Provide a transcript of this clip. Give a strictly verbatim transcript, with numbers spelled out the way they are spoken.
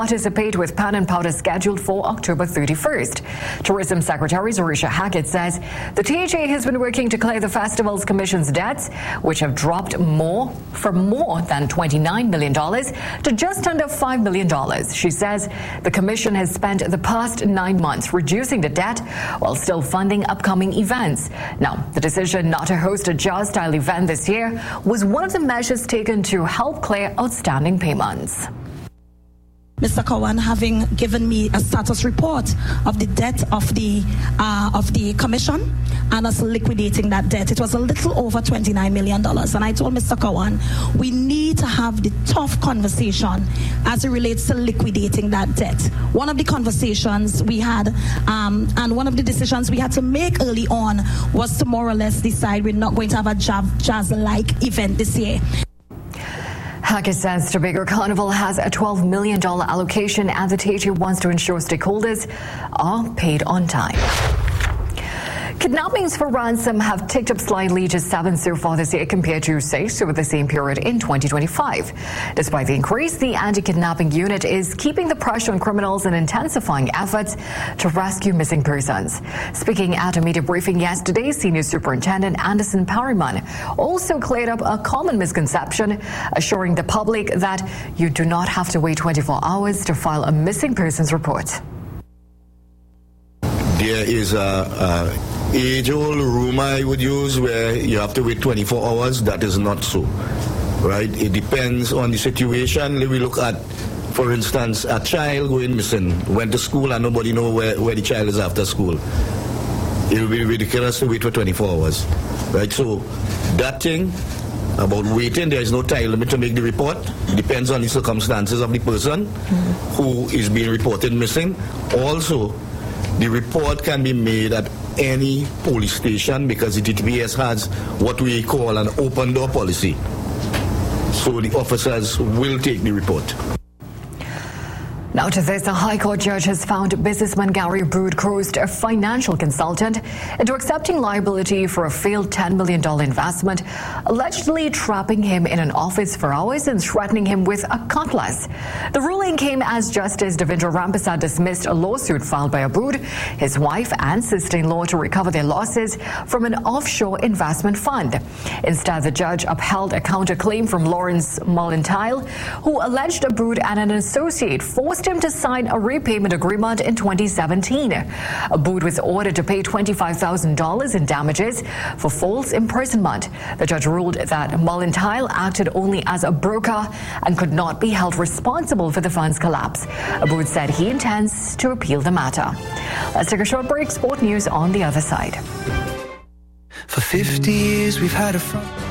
Participate with Pan and Powder scheduled for October thirty-first. Tourism Secretary Zarisha Hackett says the T H A has been working to clear the Festivals Commission's debts, which have dropped more from more than twenty-nine million dollars to just under five million dollars. She says the Commission has spent the past nine months reducing the debt while still funding upcoming events. Now, the decision not to host a jazz-style event this year was one of the measures taken to help clear outstanding payments. Mister Cowan having given me a status report of the debt of the uh, of the commission and us liquidating that debt. It was a little over twenty-nine million dollars. And I told Mister Cowan, we need to have the tough conversation as it relates to liquidating that debt. One of the conversations we had um, and one of the decisions we had to make early on was to more or less decide we're not going to have a jazz-like event this year. Hackett says Tobago Carnival has a twelve million dollars allocation and the T H A wants to ensure stakeholders are paid on time. Kidnappings for ransom have ticked up slightly to seven so far this year compared to six over the same period in twenty twenty-five. Despite the increase, the anti-kidnapping unit is keeping the pressure on criminals and intensifying efforts to rescue missing persons. Speaking at a media briefing yesterday, Senior Superintendent Anderson Perryman also cleared up a common misconception, assuring the public that you do not have to wait twenty-four hours to file a missing persons report. There is a, a age-old rumor I would use where you have to wait twenty-four hours. That is not so, right? It depends on the situation. We look at, for instance, a child going missing, went to school and nobody know where, where the child is after school. It would be ridiculous to wait for twenty-four hours, right? So that thing about waiting, there is no time limit to make the report. It depends on the circumstances of the person mm-hmm. who is being reported missing. Also, the report can be made at any police station because the T T P S has what we call an open door policy. So the officers will take the report. Now to this, a High Court judge has found businessman Gary Broadcroft, a financial consultant, into accepting liability for a failed ten million dollars investment, allegedly trapping him in an office for hours and threatening him with a cutlass. The ruling came as Justice Devendra Rampersad dismissed a lawsuit filed by Abood, his wife and sister-in-law to recover their losses from an offshore investment fund. Instead, the judge upheld a counterclaim from Lawrence Mullintile, who alleged Abood and an associate forced him to sign a repayment agreement in twenty seventeen. Abood was ordered to pay twenty-five thousand dollars in damages for false imprisonment. The judge ruled that Mullintile acted only as a broker and could not be held responsible for the fund's collapse. Abood said he intends to appeal the matter. Let's take a short break. Sport news on the other side. For fifty years we've had a front.